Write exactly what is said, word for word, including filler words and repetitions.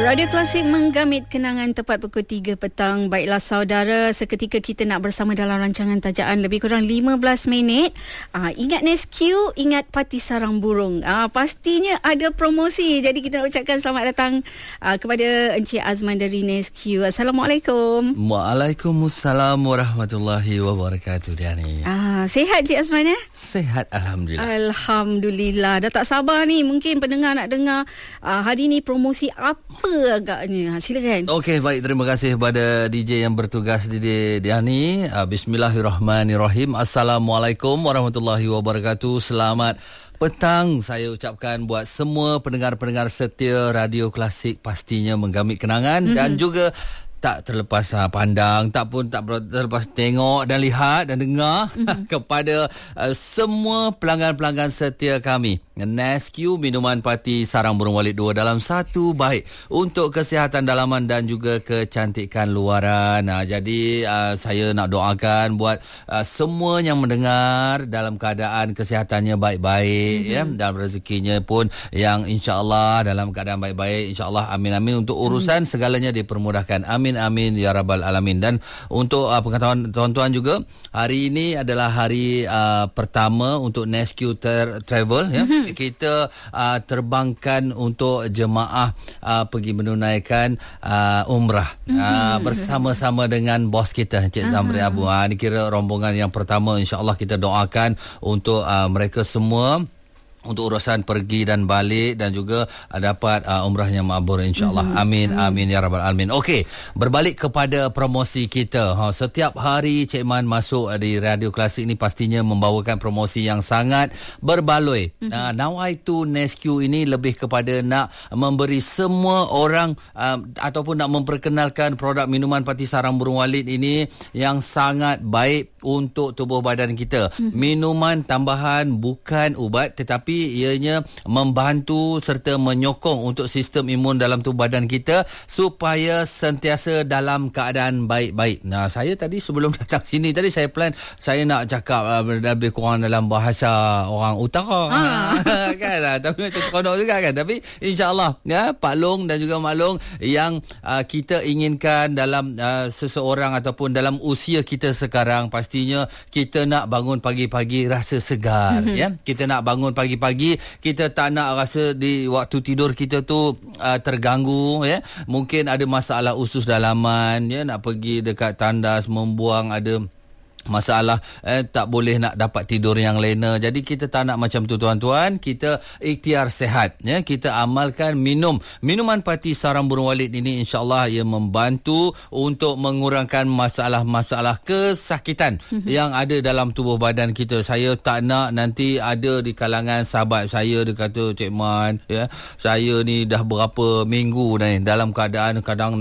Radio Klasik menggamit kenangan tepat pukul tiga petang. Baiklah saudara, seketika kita nak bersama dalam rancangan tajaan lebih kurang lima belas minit. Uh, ingat Nesque, ingat Parti Sarang Burung. Uh, pastinya ada promosi. Jadi kita nak ucapkan selamat datang uh, kepada Encik Azman dari Nesque. Assalamualaikum. Waalaikumsalam warahmatullahi wabarakatuh, Diani. Uh, sihat Encik Azman ya? Sehat, Alhamdulillah. Alhamdulillah. Dah tak sabar ni. Mungkin pendengar nak dengar uh, hari ni promosi apa agaknya. Silakan. Okey, baik, terima kasih kepada D J yang bertugas di Diani. Uh, Bismillahirrahmanirrahim. Assalamualaikum warahmatullahi wabarakatuh. Selamat petang saya ucapkan buat semua pendengar-pendengar setia Radio Klasik, pastinya menggamit kenangan mm-hmm. dan juga tak terlepas uh, pandang, tak pun tak terlepas tengok dan lihat dan dengar mm-hmm. kepada uh, semua pelanggan-pelanggan setia kami. Nesque, minuman Parti Sarang Burung Walid dua dalam satu, baik untuk kesihatan dalaman dan juga kecantikan luaran. Nah, jadi uh, saya nak doakan buat uh, semua yang mendengar dalam keadaan kesihatannya baik-baik mm-hmm. ya, dan rezekinya pun yang insya-Allah dalam keadaan baik-baik, insya-Allah, amin amin, untuk urusan mm-hmm. segalanya dipermudahkan. Amin amin ya rabbal alamin. Dan untuk uh, pengetahuan tuan-tuan juga, hari ini adalah hari uh, pertama untuk Nesque ter- Travel ya. Mm-hmm. Kita uh, terbangkan untuk jemaah uh, pergi menunaikan uh, umrah mm-hmm. uh, bersama-sama dengan bos kita, Encik Zamri Abu. Uh, ini kira rombongan yang pertama, insya-Allah kita doakan untuk uh, mereka semua untuk urusan pergi dan balik dan juga uh, dapat uh, umrah yang makbul, insya-Allah. Mm-hmm. Amin amin ya rabbal alamin. Okey, berbalik kepada promosi kita. Ha, setiap hari Cik Man masuk di Radio Klasik ni pastinya membawakan promosi yang sangat berbaloi. Mm-hmm. Nah, nawaitu Nesque ini lebih kepada nak memberi semua orang uh, ataupun nak memperkenalkan produk minuman Parti Sarang Burung Walid ini yang sangat baik untuk tubuh badan kita. Mm-hmm. Minuman tambahan, bukan ubat, tetapi ianya membantu serta menyokong untuk sistem imun dalam tubuh badan kita supaya sentiasa dalam keadaan baik-baik. Nah, saya tadi sebelum datang sini tadi saya plan saya nak cakap uh, lebih kurang dalam bahasa orang utara. Ah. kan lah, tapi macam seronok juga kan. Tapi insya-Allah ya, Pak Long dan juga Mak Long yang uh, kita inginkan dalam uh, seseorang ataupun dalam usia kita sekarang, pastinya kita nak bangun pagi-pagi rasa segar mm-hmm. ya. Kita nak bangun pagi pagi kita tak nak rasa di waktu tidur kita tu uh, terganggu ya. Mungkin ada masalah usus dalaman ya, nak pergi dekat tandas membuang ada masalah, eh, tak boleh nak dapat tidur yang lena. Jadi kita tak nak macam tu tuan-tuan. Kita ikhtiar sehat ya. Kita amalkan minum minuman Parti Sarang Burung Walid ini, insya-Allah ia membantu untuk mengurangkan masalah-masalah kesakitan mm-hmm. yang ada dalam tubuh badan kita. Saya tak nak nanti ada di kalangan sahabat saya dia kata, Cik Man ya, saya ni dah berapa minggu dah ni dalam keadaan kadang